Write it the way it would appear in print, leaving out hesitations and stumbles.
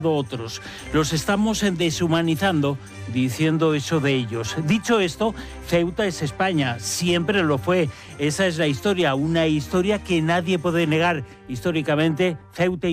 otros. Los estamos deshumanizando diciendo eso de ellos. Dicho esto, Ceuta es España, siempre lo fue. Esa es la historia, una historia que nadie puede negar. Históricamente, Ceuta